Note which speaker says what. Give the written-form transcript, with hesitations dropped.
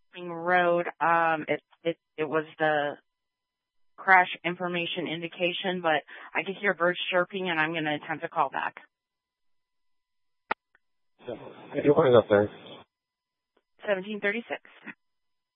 Speaker 1: Road. It was the crash information indication, but I can hear birds chirping, and I'm going to attempt to call back.
Speaker 2: What is up there?
Speaker 1: 1736.